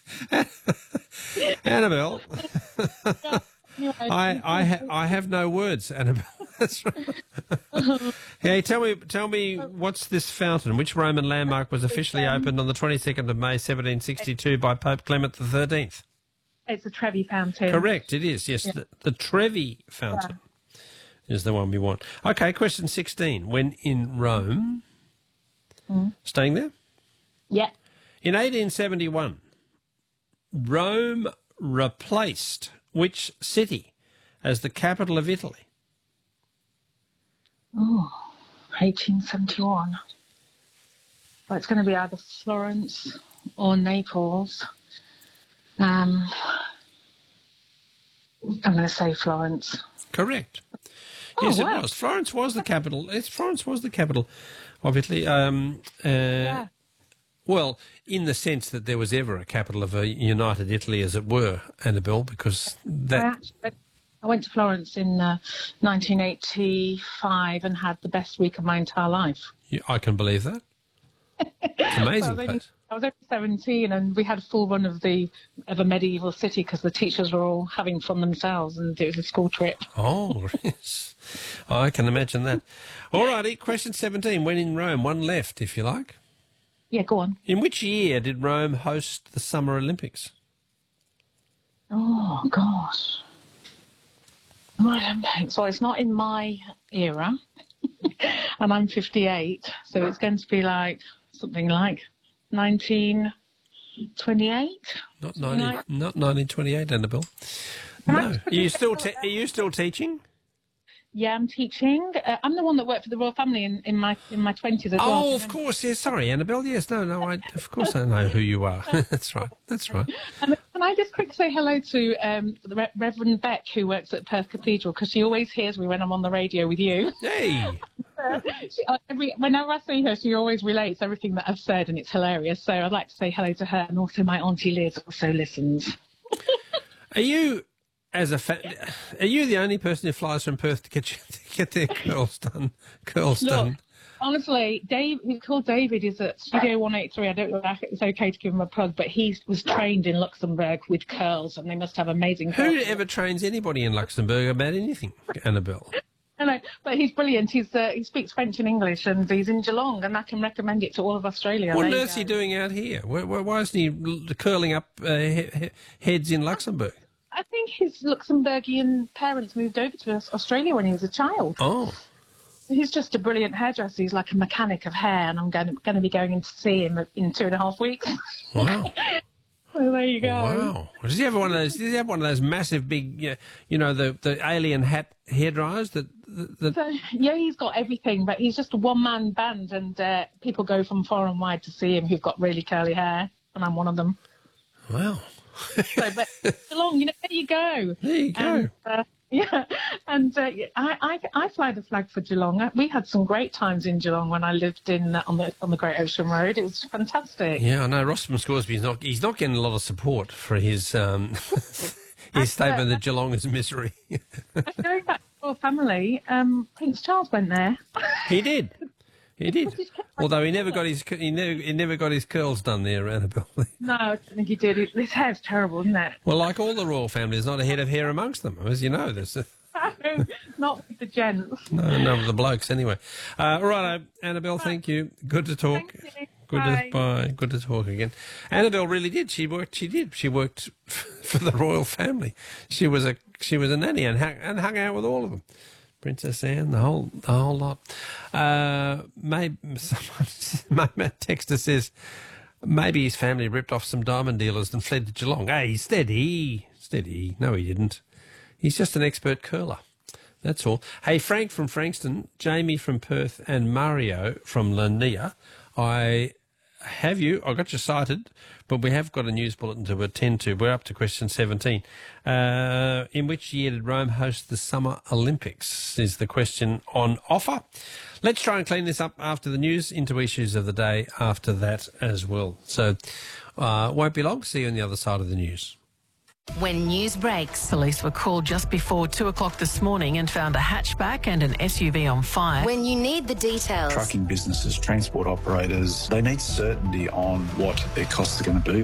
Annabelle, Anyway, I have no words, Annabelle. That's right. Hey, tell me, what's this fountain? Which Roman landmark was officially opened on the 22nd of May, 1762, by Pope Clement XIII? it's a Trevi fountain. Correct, it is. Yes, Yeah. the Trevi fountain is the one we want. Okay, question 16. When in Rome, staying there? Yeah. In 1871, Rome replaced which city as the capital of Italy? Oh, 1871. Well, it's going to be either Florence or Naples. I'm going to say Florence. Correct. Oh, Yes, wow. it was. Florence was the capital. Florence was the capital of Italy. Yeah. Well, in the sense that there was ever a capital of a united Italy, as it were, Annabelle, because that... I went to Florence in 1985 and had the best week of my entire life. I can believe that. It's an amazing place. I was only 17 and we had a full run of a medieval city because the teachers were all having fun themselves and it was a school trip. Oh, yes. I can imagine that. All righty, question 17. When in Rome, one left, if you like. Yeah, go on. In which year did Rome host the Summer Olympics? Oh, gosh. Olympics. Well, it's not in my era and I'm 58, so it's going to be like something like 1928. Not 1928, Annabelle. No. Are you still teaching? Yeah, I'm teaching. I'm the one that worked for the royal family in my 20s as well. Oh, of course. Yes, sorry, Annabelle. Yes, no. Of course I know who you are. That's right. Can I just quickly say hello to the Reverend Beck, who works at Perth Cathedral, because she always hears me when I'm on the radio with you. Hey. Whenever I see her, she always relates everything that I've said, and it's hilarious. So I'd like to say hello to her, and also my Auntie Liz also listens. Are you the only person who flies from Perth to get their curls done? Look, honestly, Dave, he's called David, is at Studio 183. I don't know if it's okay to give him a plug, but he was trained in Luxembourg with curls, and they must have amazing curls. Who ever trains anybody in Luxembourg about anything, Annabelle? I know, but he's brilliant. He speaks French and English, and he's in Geelong, and I can recommend it to all of Australia. What on earth is he doing out here? Why isn't he curling up heads in Luxembourg? I think his Luxembourgian parents moved over to Australia when he was a child. Oh. He's just a brilliant hairdresser. He's like a mechanic of hair, and I'm going to be going in to see him in 2.5 weeks. Wow. Well, there you go. Wow. Does he have one of those? Does he have one of those massive, big, the alien hat hair dryers that? So, yeah, he's got everything, but he's just a one-man band, and people go from far and wide to see him who've got really curly hair, and I'm one of them. Wow. So, but Geelong, there you go. There you go. And, I fly the flag for Geelong. We had some great times in Geelong when I lived on the Great Ocean Road. It was fantastic. Yeah, I know. Rossman Scoresby he's not getting a lot of support for his his statement that Geelong is misery. Going back to our family, Prince Charles went there. He did. Although he never got his curls done there, Annabelle. No, I don't think he did. His hair's terrible, isn't it? Well, like all the royal family, there's not a head of hair amongst them, as you know. There's not with the gents. No, with the blokes anyway. Right, Annabelle, thank you. Good to talk. Bye. Good to talk again. Annabelle really did. She worked for the royal family. She was a nanny and hung out with all of them. Princess Anne, the whole lot. Maybe my texter says maybe his family ripped off some diamond dealers and fled to Geelong. Hey, steady. No, he didn't. He's just an expert curler. That's all. Hey, Frank from Frankston, Jamie from Perth, and Mario from Lania. I got you cited, but we have got a news bulletin to attend to. We're up to question 17. In which year did Rome host the Summer Olympics is the question on offer. Let's try and clean this up after the news, into issues of the day after that as well. So won't be long. See you on the other side of the news. When news breaks, police were called just before 2 o'clock this morning and found a hatchback and an SUV on fire. When you need the details. Trucking businesses, transport operators, they need certainty on what their costs are going to be.